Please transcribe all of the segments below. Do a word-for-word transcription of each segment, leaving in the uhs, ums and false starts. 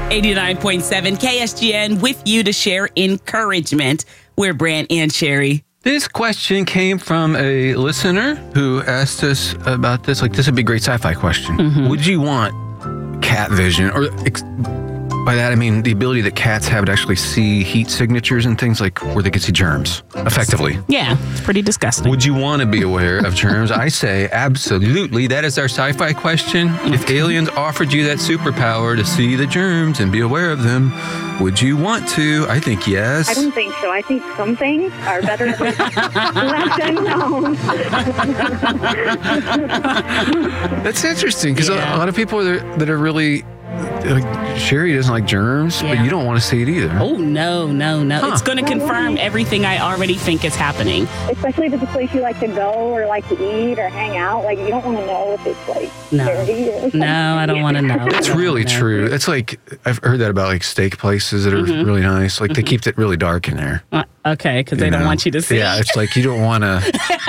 eighty-nine point seven K S G N with you to share encouragement. We're Brant and Sherry. This question came from a listener who asked us about this. Like, this would be a great sci-fi question. Mm-hmm. Would you want cat vision? Or ex- by that, I mean the ability that cats have to actually see heat signatures and things, like where they can see germs effectively. Yeah, it's pretty disgusting. Would you want to be aware of germs? I say absolutely. That is our sci-fi question. If aliens offered you that superpower to see the germs and be aware of them, would you want to? I think yes. I don't think so. I think some things are better left unknown. That's interesting, because Yeah. a lot of people that are, that are really... Like, Sherry doesn't like germs, Yeah. but you don't want to see it either. Oh, no, no, no. Huh. It's going to confirm everything I already think is happening. Especially if it's a place you like to go or like to eat or hang out. Like, you don't want to know if it's, like, No. dirty or something. No, I don't want to know. That's really true. It's like, I've heard that about like steak places that are Mm-hmm. really nice. Like, they keep it really dark in there. Uh, okay, because they you don't know? want you to see. Yeah, it's like you don't want to...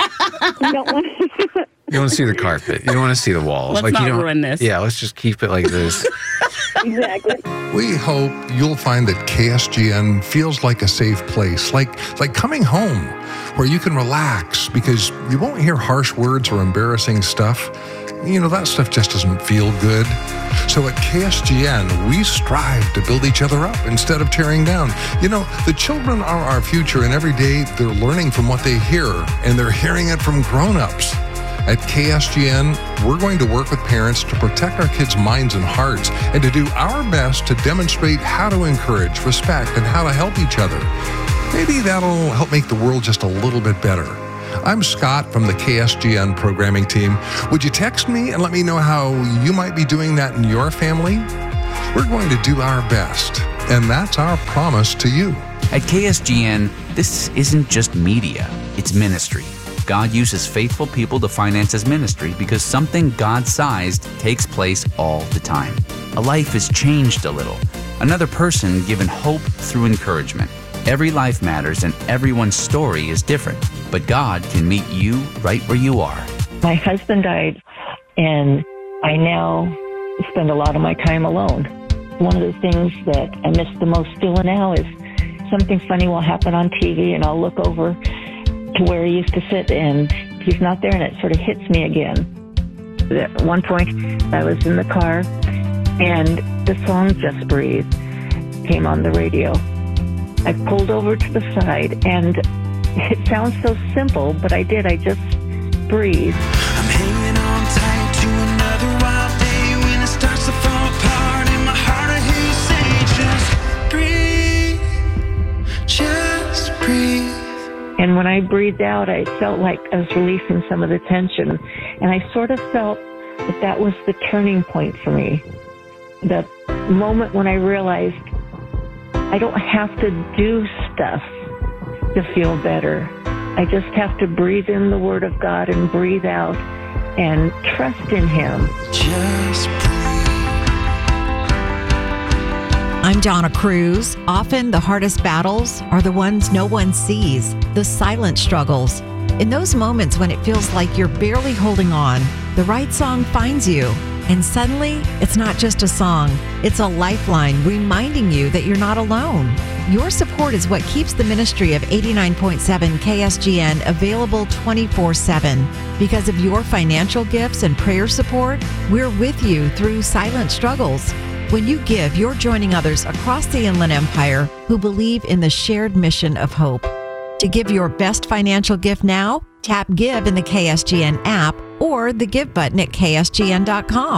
You don't want to. You don't want to see the carpet. You don't want to see the walls. Let's like not you don't, ruin this. Yeah, let's just keep it like this. Exactly. We hope you'll find that K S G N feels like a safe place, like like coming home, where you can relax because you won't hear harsh words or embarrassing stuff. You know, that stuff just doesn't feel good. So at K S G N, we strive to build each other up instead of tearing down. You know, the children are our future, and every day they're learning from what they hear, and they're hearing it from grown-ups. At K S G N, we're going to work with parents to protect our kids' minds and hearts and to do our best to demonstrate how to encourage, respect, and how to help each other. Maybe that'll help make the world just a little bit better. I'm Scott from the K S G N programming team. Would you text me and let me know how you might be doing that in your family? We're going to do our best, and that's our promise to you. At K S G N, this isn't just media, it's ministry. God uses faithful people to finance his ministry because something God-sized takes place all the time. A life is changed a little. Another person given hope through encouragement. Every life matters and everyone's story is different, but God can meet you right where you are. My husband died, and I now spend a lot of my time alone. One of the things that I miss the most doing now is something funny will happen on T V, and I'll look over to where he used to sit, and he's not there, and it sort of hits me again. At one point, I was in the car, and the song Just Breathe came on the radio. I pulled over to the side, and it sounds so simple, but I did. I just breathed. I'm hanging on tight to another wild day when it starts to fall apart in my heart. I hear you say, just breathe, just breathe. And when I breathed out, I felt like I was releasing some of the tension. And I sort of felt that that was the turning point for me. The moment when I realized I don't have to do stuff to feel better. I just have to breathe in the Word of God and breathe out and trust in Him. Just breathe. I'm Donna Cruz. Often the hardest battles are the ones no one sees, the silent struggles. In those moments when it feels like you're barely holding on, the right song finds you. And suddenly, it's not just a song, it's a lifeline reminding you that you're not alone. Your support is what keeps the ministry of eighty-nine point seven K S G N available twenty-four seven. Because of your financial gifts and prayer support, we're with you through silent struggles. When you give, you're joining others across the Inland Empire who believe in the shared mission of hope. To give your best financial gift now, tap Give in the K S G N app or the Give button at K S G N dot com.